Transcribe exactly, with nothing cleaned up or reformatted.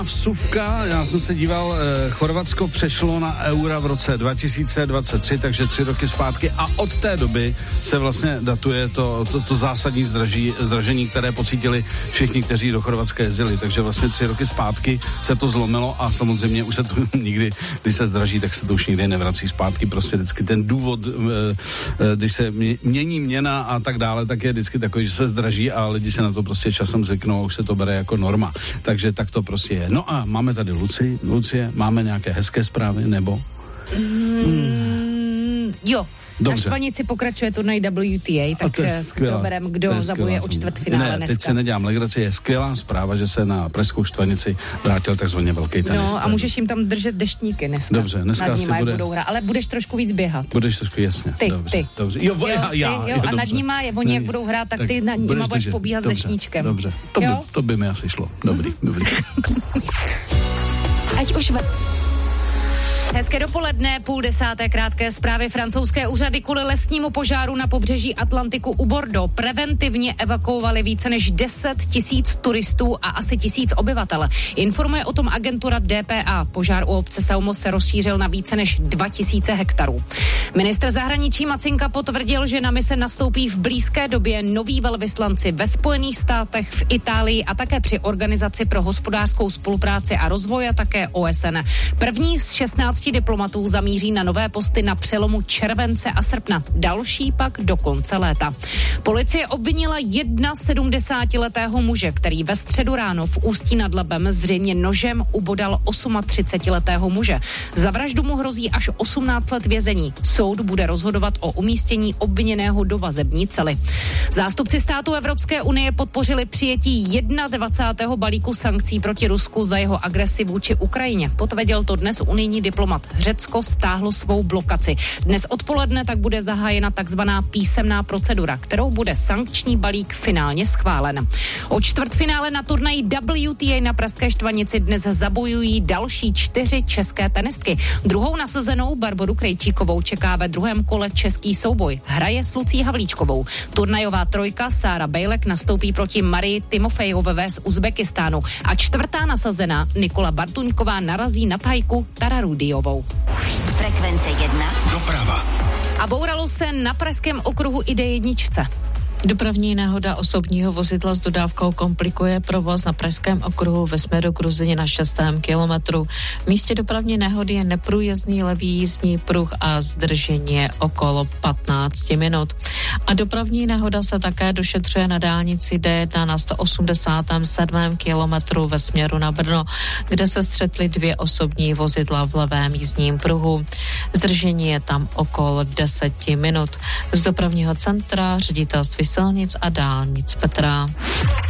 Vsuvka, já jsem se díval, eh, Chorvatsko přešlo na eura v roce dva tisíce dvacet tři, takže tři roky zpátky a od té doby se vlastně datuje to, to, to zásadní zdraží, zdražení, které pocítili všichni, kteří do Chorvatska jezdili, takže vlastně tři roky zpátky se to zlomilo a samozřejmě už se to nikdy, když se zdraží, tak se to už nikdy nevrací zpátky, prostě vždycky ten důvod, eh, eh, když se mění měna a tak dále, tak je vždycky takový, že se zdraží a lidi se na to prostě časem zvyknou a už se to bere jako norma, takže tak to prostě je. No a máme tady Luci. Lucie, máme nějaké hezké zprávy, nebo? Mm, hmm. Jo. Dobře. Na štvanici pokračuje turnaj W T A, tak si proberem, kdo zabuje o čtvrtfinále ne, dneska. Teď se nedělám legraci, je skvělá zpráva, že se na pražskou štvanici vrátil takzvaně velký tenista. No a můžeš jim tam držet deštníky dneska. Dobře, dneska nad asi nima, bude... budou hrát, ale budeš trošku víc běhat. Budeš trošku, jasně. Ty, dobře, ty. Dobře. Jo, jo, já, já, ty, jo, jo, a nad nima, je, oni jak budou hrát, tak, tak ty nad nima budeš pobíhat dobře, s deštníčkem. Dobře, to by, to by mi asi šlo. Dobrý, dobrý. Ať už ve... Hezké dopoledne, půl desáté krátké zprávy. Francouzské úřady kvůli lesnímu požáru na pobřeží Atlantiku u Bordeaux preventivně evakuovali více než deset tisíc turistů a asi tisíc obyvatel. Informuje o tom agentura D P A. Požár u obce Saumur se rozšířil na více než dva tisíce hektarů. Ministr zahraničí Macinka potvrdil, že na mise nastoupí v blízké době noví velvyslanci ve Spojených státech, v Itálii a také při Organizaci pro hospodářskou spolupráci a rozvoj a také O S N. První z šestnácti diplomatů zamíří na nové posty na přelomu července a srpna, další pak do konce léta. Policie obvinila sedmdesátiletého muže, který ve středu ráno v Ústí nad Labem zřejmě nožem ubodal třicetiosmiletého muže. Za vraždu mu hrozí až osmnáct let vězení. Soud bude rozhodovat o umístění obviněného do vazební cely. Zástupci států Evropské unie podpořili přijetí dvacátého prvního balíku sankcí proti Rusku za jeho agresi vůči Ukrajině. Potvrdil to dnes unijní diplomat. Řecko stáhlo svou blokaci. Dnes odpoledne tak bude zahájena takzvaná písemná procedura, kterou bude sankční balík finálně schválen. O čtvrtfinále na turnaji W T A na pražské štvanici dnes zabojují další čtyři české tenistky. Druhou nasazenou Barboru Krejčíkovou čeká ve druhém kole český souboj. Hraje s Lucí Havlíčkovou. Turnajová trojka Sára Bejlek nastoupí proti Marii Timofejové z Uzbekistánu a čtvrtá nasazená Nikola Bartuňková narazí na Thajku Tararudiovou. Frekvence jedna. Doprava. A bouralo se na pražském okruhu i D jedna. Dopravní nehoda osobního vozidla s dodávkou komplikuje provoz na pražském okruhu ve směru k Ruzyni na šestém kilometru. V místě dopravní nehody je neprůjezdný levý jízdní pruh a zdržení je okolo patnáct minut. A dopravní nehoda se také došetřuje na dálnici D jedna na sto osmdesátém sedmém kilometru ve směru na Brno, kde se střetly dvě osobní vozidla v levém jízdním pruhu. Zdržení je tam okolo deset minut. Z dopravního centra ředitelství silnic a dálnic Petra.